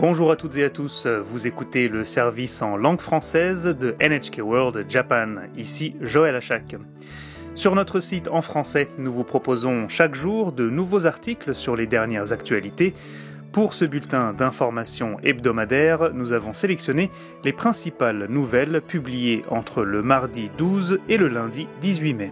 Bonjour à toutes et à tous, vous écoutez le service en langue française de NHK World Japan, ici Joël Achak. Sur notre site en français, nous vous proposons chaque jour de nouveaux articles sur les dernières actualités. Pour ce bulletin d'information hebdomadaire, nous avons sélectionné les principales nouvelles publiées entre le mardi 12 et le lundi 18 mai.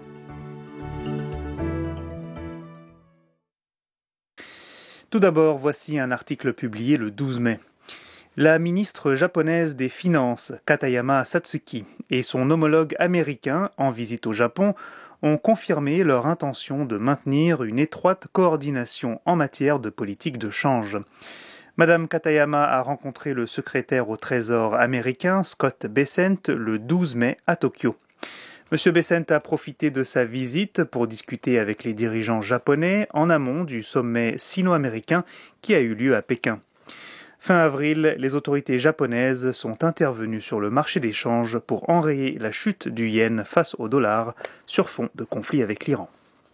Tout d'abord, voici un article publié le 12 mai. La ministre japonaise des Finances, Katayama Satsuki, et son homologue américain en visite au Japon ont confirmé leur intention de maintenir une étroite coordination en matière de politique de change. Madame Katayama a rencontré le secrétaire au Trésor américain, Scott Bessent, le 12 mai à Tokyo. M. Bessent a profité de sa visite pour discuter avec les dirigeants japonais en amont du sommet sino-américain qui a eu lieu à Pékin. Fin avril, les autorités japonaises sont intervenues sur le marché des changes pour enrayer la chute du yen face au dollar sur fond de conflit avec l'Iran.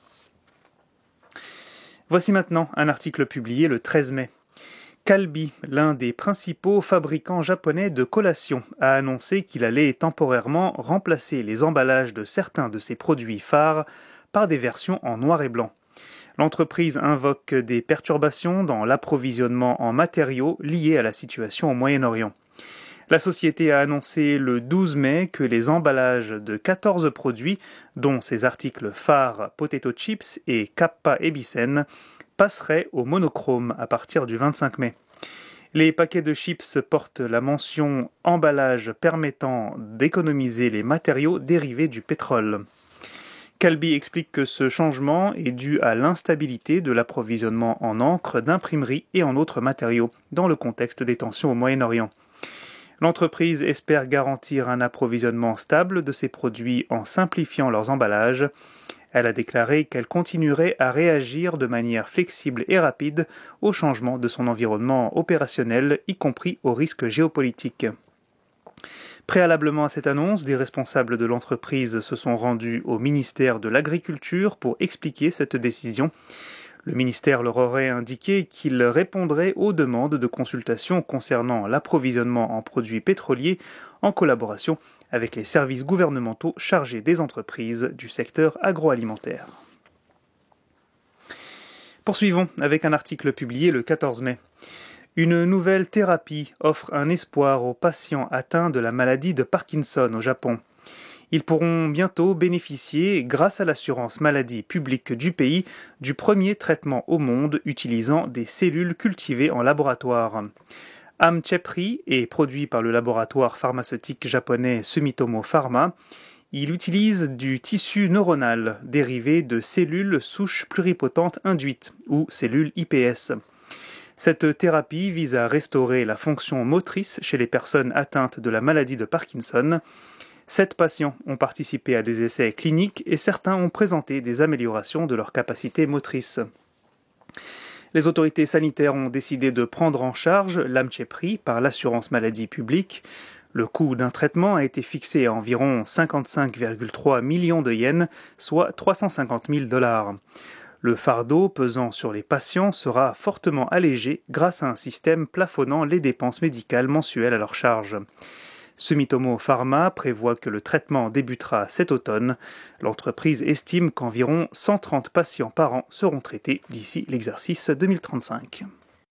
Voici maintenant un article publié le 13 mai. Calbee, l'un des principaux fabricants japonais de collations, a annoncé qu'il allait temporairement remplacer les emballages de certains de ses produits phares par des versions en noir et blanc. L'entreprise invoque des perturbations dans l'approvisionnement en matériaux liés à la situation au Moyen-Orient. La société a annoncé le 12 mai que les emballages de 14 produits, dont ses articles phares Potato Chips et Kappa Ebisen, passeraient au monochrome à partir du 25 mai. Les paquets de chips portent la mention « emballage permettant d'économiser les matériaux dérivés du pétrole ». Calbee explique que ce changement est dû à l'instabilité de l'approvisionnement en encre d'imprimerie et en autres matériaux dans le contexte des tensions au Moyen-Orient. L'entreprise espère garantir un approvisionnement stable de ses produits en simplifiant leurs emballages. Elle a déclaré qu'elle continuerait à réagir de manière flexible et rapide au changement de son environnement opérationnel, y compris aux risques géopolitiques. Préalablement à cette annonce, des responsables de l'entreprise se sont rendus au ministère de l'Agriculture pour expliquer cette décision. Le ministère leur aurait indiqué qu'il répondrait aux demandes de consultation concernant l'approvisionnement en produits pétroliers en collaboration avec les services gouvernementaux chargés des entreprises du secteur agroalimentaire. Poursuivons avec un article publié le 14 mai. Une nouvelle thérapie offre un espoir aux patients atteints de la maladie de Parkinson au Japon. Ils pourront bientôt bénéficier, grâce à l'assurance maladie publique du pays, du premier traitement au monde utilisant des cellules cultivées en laboratoire. Amchepry est produit par le laboratoire pharmaceutique japonais Sumitomo Pharma. Il utilise du tissu neuronal dérivé de cellules souches pluripotentes induites, ou cellules iPS. Cette thérapie vise à restaurer la fonction motrice chez les personnes atteintes de la maladie de Parkinson. 7 patients ont participé à des essais cliniques et certains ont présenté des améliorations de leur capacité motrice. Les autorités sanitaires ont décidé de prendre en charge l'Amchepry par l'assurance maladie publique. Le coût d'un traitement a été fixé à environ 55,3 millions de yens, soit 350 000 $. Le fardeau pesant sur les patients sera fortement allégé grâce à un système plafonnant les dépenses médicales mensuelles à leur charge. Sumitomo Pharma prévoit que le traitement débutera cet automne. L'entreprise estime qu'environ 130 patients par an seront traités d'ici l'exercice 2035.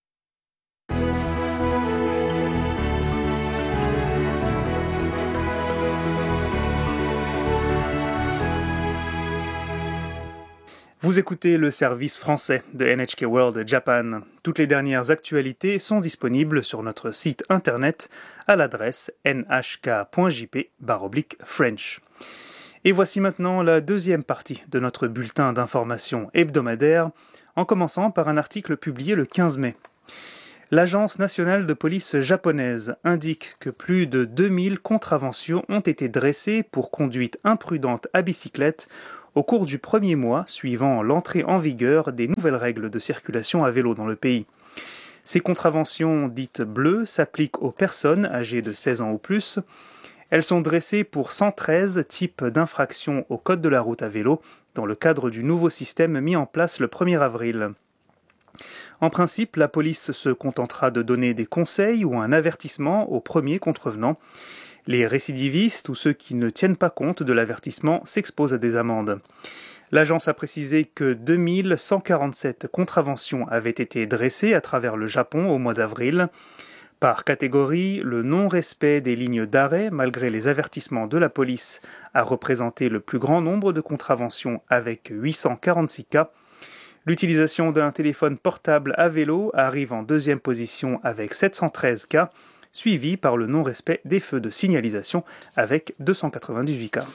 Vous écoutez le service français de NHK World Japan. Toutes les dernières actualités sont disponibles sur notre site internet à l'adresse nhk.jp/French. Et voici maintenant la deuxième partie de notre bulletin d'information hebdomadaire, en commençant par un article publié le 15 mai. L'Agence nationale de police japonaise indique que plus de 2000 contraventions ont été dressées pour conduite imprudente à bicyclette au cours du premier mois suivant l'entrée en vigueur des nouvelles règles de circulation à vélo dans le pays. Ces contraventions dites bleues s'appliquent aux personnes âgées de 16 ans ou plus. Elles sont dressées pour 113 types d'infractions au code de la route à vélo dans le cadre du nouveau système mis en place le 1er avril. En principe, la police se contentera de donner des conseils ou un avertissement aux premiers contrevenants. Les récidivistes ou ceux qui ne tiennent pas compte de l'avertissement s'exposent à des amendes. L'agence a précisé que 2147 contraventions avaient été dressées à travers le Japon au mois d'avril. Par catégorie, le non-respect des lignes d'arrêt, malgré les avertissements de la police, a représenté le plus grand nombre de contraventions avec 846 cas. L'utilisation d'un téléphone portable à vélo arrive en deuxième position avec 713 cas, suivi par le non-respect des feux de signalisation avec 298 cas.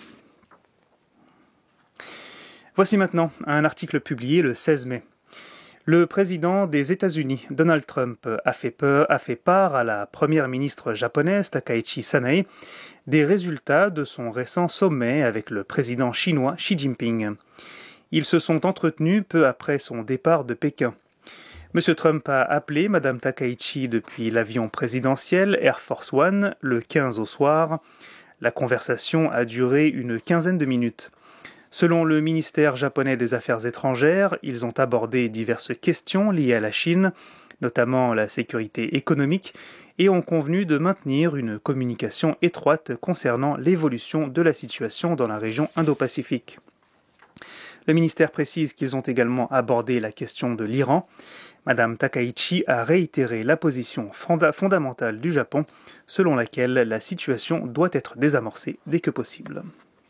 Voici maintenant un article publié le 16 mai. Le président des États-Unis, Donald Trump, a fait part à la première ministre japonaise Takaichi Sanae des résultats de son récent sommet avec le président chinois Xi Jinping. Ils se sont entretenus peu après son départ de Pékin. M. Trump a appelé Mme Takaichi depuis l'avion présidentiel Air Force One le 15 au soir. La conversation a duré une quinzaine de minutes. Selon le ministère japonais des Affaires étrangères, ils ont abordé diverses questions liées à la Chine, notamment la sécurité économique, et ont convenu de maintenir une communication étroite concernant l'évolution de la situation dans la région Indo-Pacifique. Le ministère précise qu'ils ont également abordé la question de l'Iran. Mme Takaichi a réitéré la position fondamentale du Japon, selon laquelle la situation doit être désamorcée dès que possible.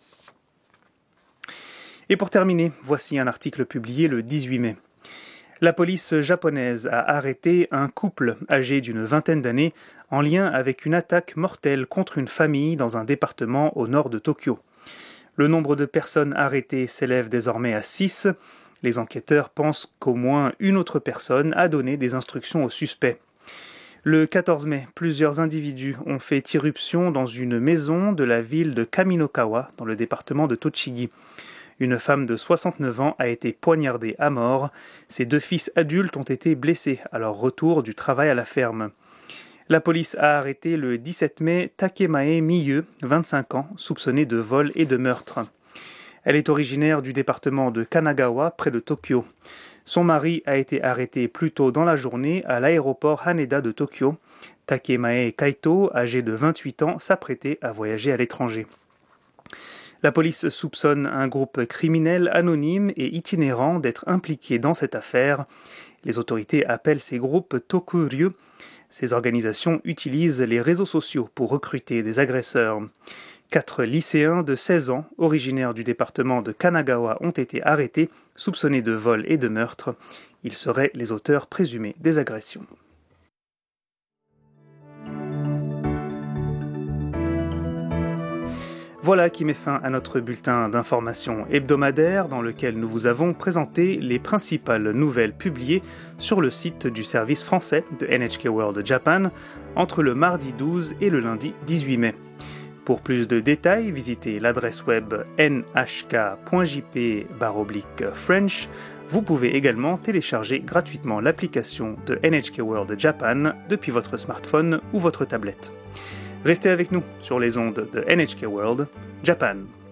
Et pour terminer, voici un article publié le 18 mai. La police japonaise a arrêté un couple âgé d'une vingtaine d'années en lien avec une attaque mortelle contre une famille dans un département au nord de Tokyo. Le nombre de personnes arrêtées s'élève désormais à 6. Les enquêteurs pensent qu'au moins une autre personne a donné des instructions aux suspects. Le 14 mai, plusieurs individus ont fait irruption dans une maison de la ville de Kaminokawa, dans le département de Tochigi. Une femme de 69 ans a été poignardée à mort. Ses 2 fils adultes ont été blessés à leur retour du travail à la ferme. La police a arrêté le 17 mai Takemae Miyu, 25 ans, soupçonnée de vol et de meurtre. Elle est originaire du département de Kanagawa, près de Tokyo. Son mari a été arrêté plus tôt dans la journée à l'aéroport Haneda de Tokyo. Takemae Kaito, âgé de 28 ans, s'apprêtait à voyager à l'étranger. La police soupçonne un groupe criminel anonyme et itinérant d'être impliqué dans cette affaire. Les autorités appellent ces groupes Tokuryu. Ces organisations utilisent les réseaux sociaux pour recruter des agresseurs. 4 lycéens de 16 ans, originaires du département de Kanagawa, ont été arrêtés, soupçonnés de vol et de meurtre. Ils seraient les auteurs présumés des agressions. Voilà qui met fin à notre bulletin d'information hebdomadaire dans lequel nous vous avons présenté les principales nouvelles publiées sur le site du service français de NHK World Japan entre le mardi 12 et le lundi 18 mai. Pour plus de détails, visitez l'adresse web nhk.jp/French. Vous pouvez également télécharger gratuitement l'application de NHK World Japan depuis votre smartphone ou votre tablette. Restez avec nous sur les ondes de NHK World Japan.